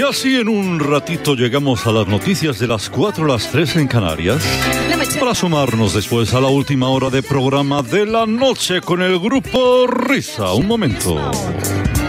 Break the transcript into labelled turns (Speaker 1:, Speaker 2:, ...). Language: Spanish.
Speaker 1: así en un ratito llegamos a las noticias de las 4 a las 3 en Canarias, para sumarnos después a la última hora de programa de la noche con el grupo Risa. Un momento.